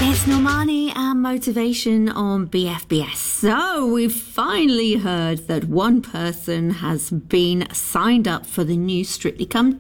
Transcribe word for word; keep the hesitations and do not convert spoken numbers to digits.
It's Normani and Motivation on B F B S. So we've finally heard that one person has been signed up for the new Strictly Come